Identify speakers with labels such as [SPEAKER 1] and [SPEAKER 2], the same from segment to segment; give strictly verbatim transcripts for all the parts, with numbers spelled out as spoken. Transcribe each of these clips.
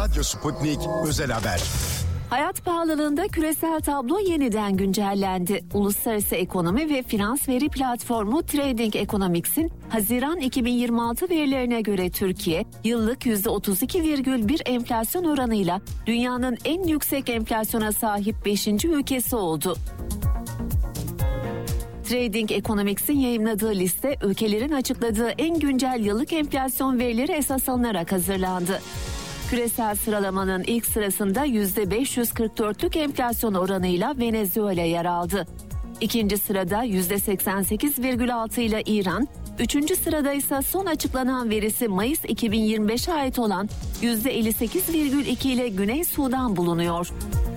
[SPEAKER 1] Radyo Sputnik Özel Haber.
[SPEAKER 2] Hayat pahalılığında küresel tablo yeniden güncellendi. Uluslararası Ekonomi ve Finans Veri Platformu Trading Economics'in Haziran iki bin yirmi altı verilerine göre Türkiye, yıllık yüzde otuz iki virgül bir enflasyon oranıyla dünyanın en yüksek enflasyona sahip beşinci ülkesi oldu. Trading Economics'in yayımladığı liste, ülkelerin açıkladığı en güncel yıllık enflasyon verileri esas alınarak hazırlandı. Küresel sıralamanın ilk sırasında yüzde beş yüz kırk dörtlük enflasyon oranıyla Venezuela yer aldı. İkinci sırada yüzde seksen sekiz virgül altı ile İran, üçüncü sırada ise son açıklanan verisi Mayıs iki bin yirmi beşe ait olan yüzde elli sekiz virgül iki ile Güney Sudan bulunuyor.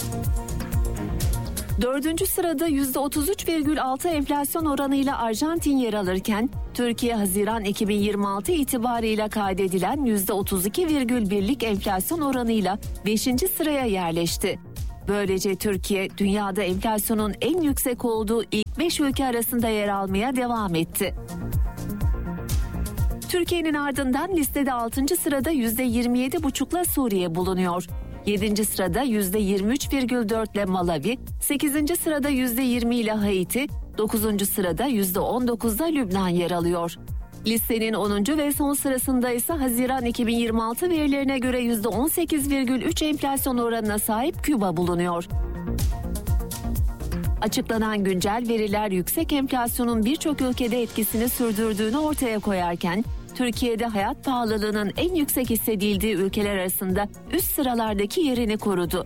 [SPEAKER 2] Dördüncü sırada yüzde otuz üç virgül altı enflasyon oranıyla Arjantin yer alırken, Türkiye Haziran iki bin yirmi altı itibarıyla kaydedilen yüzde otuz iki virgül birlik enflasyon oranıyla beşinci sıraya yerleşti. Böylece Türkiye, dünyada enflasyonun en yüksek olduğu ilk beş ülke arasında yer almaya devam etti. Türkiye'nin ardından listede altıncı sırada yüzde yirmi yedi buçukla Suriye bulunuyor. yedinci sırada yüzde yirmi üç virgül dört ile Malawi, sekizinci sırada yüzde yirmi ile Haiti, dokuzuncu sırada yüzde on dokuzda Lübnan yer alıyor. Listenin onuncu ve son sırasında ise Haziran iki bin yirmi altı verilerine göre yüzde on sekiz virgül üç enflasyon oranına sahip Küba bulunuyor. Açıklanan güncel veriler yüksek enflasyonun birçok ülkede etkisini sürdürdüğünü ortaya koyarken, Türkiye'de hayat pahalılığının en yüksek hissedildiği ülkeler arasında üst sıralardaki yerini korudu.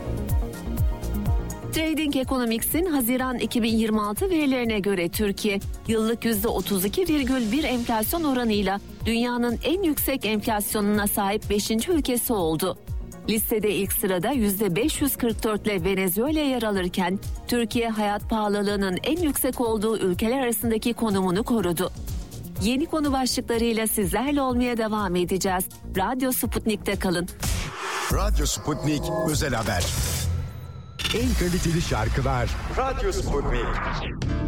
[SPEAKER 2] Trading Economics'in Haziran iki bin yirmi altı verilerine göre Türkiye, yıllık yüzde otuz iki virgül bir enflasyon oranıyla dünyanın en yüksek enflasyonuna sahip beşinci ülkesi oldu. Listede ilk sırada yüzde beş yüz kırk dört ile Venezuela yer alırken, Türkiye hayat pahalılığının en yüksek olduğu ülkeler arasındaki konumunu korudu. Yeni konu başlıklarıyla sizlerle olmaya devam edeceğiz. Radyo Sputnik'te kalın.
[SPEAKER 1] Radyo Sputnik Özel Haber. En kaliteli şarkılar Radyo Sputnik.